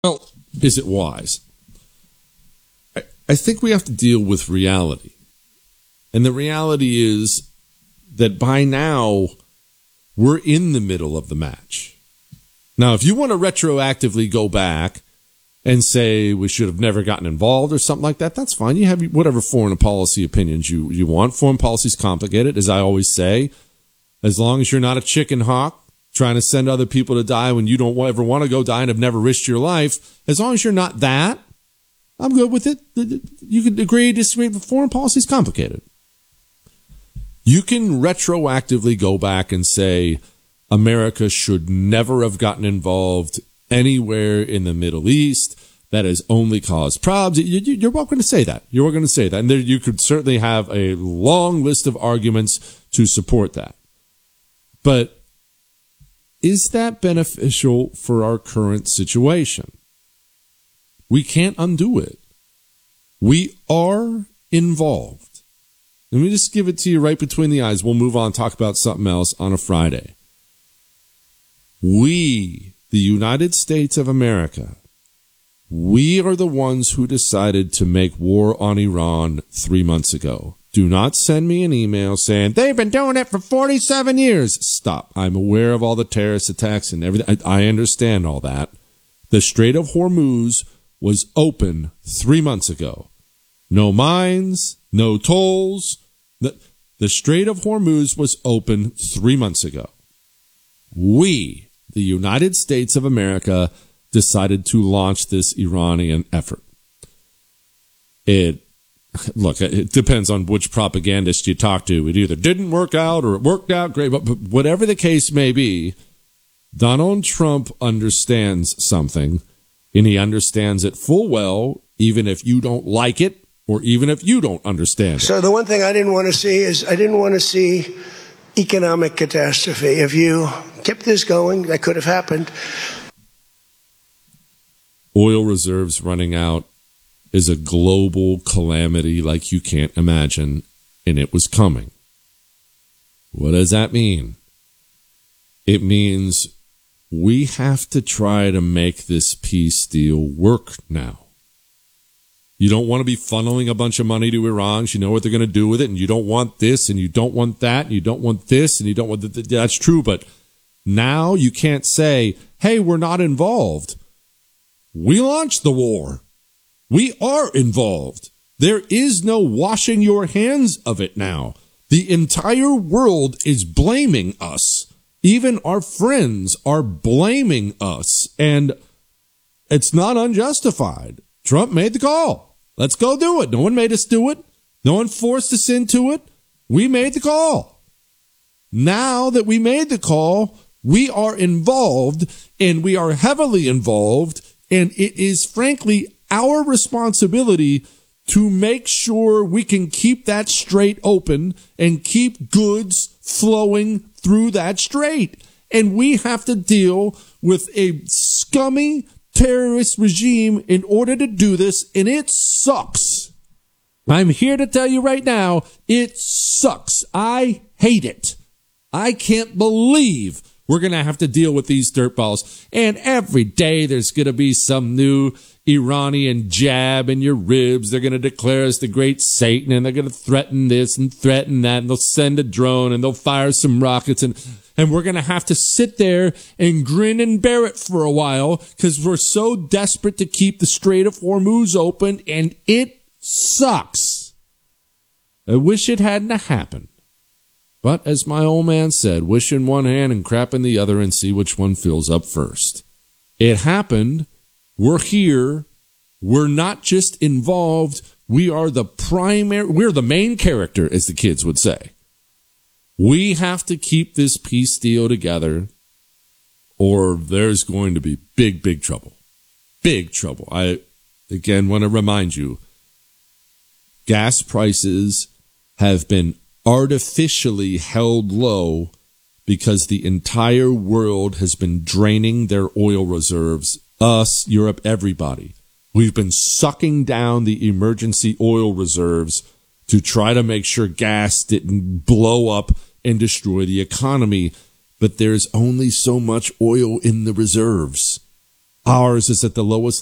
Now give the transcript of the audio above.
Well, is it wise? I think we have to deal with reality. And the reality is that by now, we're in the middle of the match. Now, if you want to retroactively go back and say we should have never gotten involved or something like that, that's fine. You have whatever foreign policy opinions you want. Foreign policy is complicated, as I always say. As long as you're not a chicken hawk trying to send other people to die when you don't ever want to go die and have never risked your life, as long as you're not that, I'm good with it. You can agree, disagree, but foreign policy is complicated. You can retroactively go back and say America should never have gotten involved anywhere in the Middle East. That has only caused problems. You're welcome to say that. You're welcome to say that. And there, you could certainly have a long list of arguments to support that. But is that beneficial for our current situation? We can't undo it. We are involved. Let me just give it to you right between the eyes. We'll move on and talk about something else on a Friday. We, the United States of America, we are the ones who decided to make war on Iran 3 months ago. Do not send me an email saying, they've been doing it for 47 years. Stop. I'm aware of all the terrorist attacks and everything. I understand all that. The Strait of Hormuz was open 3 months ago. No mines, no tolls. The Strait of Hormuz was open 3 months ago. We, the United States of America, decided to launch this Iranian effort. It depends on which propagandist you talk to. It either didn't work out or it worked out great. But whatever the case may be, Donald Trump understands something, and he understands it full well, even if you don't like it or even if you don't understand it. So the one thing I didn't want to see is I didn't want to see economic catastrophe. If you kept this going, that could have happened. Oil reserves running out is a global calamity like you can't imagine, and it was coming. What does that mean? It means we have to try to make this peace deal work now. You don't want to be funneling a bunch of money to Iran. You know what they're going to do with it, and you don't want this, and you don't want that, and you don't want this, and you don't want that. That's true, but now you can't say, hey, we're not involved. We launched the war. We are involved. There is no washing your hands of it now. The entire world is blaming us. Even our friends are blaming us. And it's not unjustified. Trump made the call. Let's go do it. No one made us do it. No one forced us into it. We made the call. Now that we made the call, we are involved, and we are heavily involved. And it is, frankly, our responsibility to make sure we can keep that strait open and keep goods flowing through that strait. And we have to deal with a scummy terrorist regime in order to do this, and it sucks. I'm here to tell you right now, it sucks. I hate it. I can't believe we're going to have to deal with these dirtballs. And every day there's going to be some new Iranian jab in your ribs. They're going to declare us the great Satan, and they're going to threaten this and threaten that, and they'll send a drone, and they'll fire some rockets, and we're going to have to sit there and grin and bear it for a while because we're so desperate to keep the Strait of Hormuz open, and it sucks. I wish it hadn't happened. But as my old man said, wish in one hand and crap in the other and see which one fills up first. It happened. We're here. We're not just involved. We're the main character, as the kids would say. We have to keep this peace deal together, or there's going to be big, big trouble. Big trouble. I, again, want to remind you, gas prices have been artificially held low because the entire world has been draining their oil reserves. Us, Europe, everybody. We've been sucking down the emergency oil reserves to try to make sure gas didn't blow up and destroy the economy. But there's only so much oil in the reserves. Ours is at the lowest